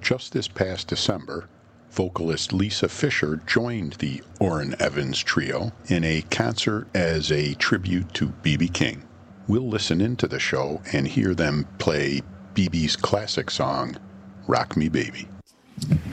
Just this past December, vocalist Lisa Fischer joined the Orrin Evans Trio in a concert as a tribute to B.B. King. We'll listen into the show and hear them play B.B.'s classic song, Rock Me Baby.